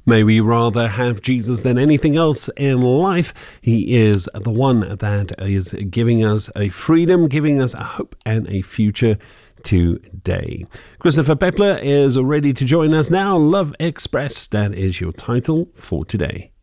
May we rather have Jesus than anything else in life. He is the one that is giving us a freedom, giving us a hope and a future today. Christopher Pepler is ready to join us now. Love Express, that is your title for today.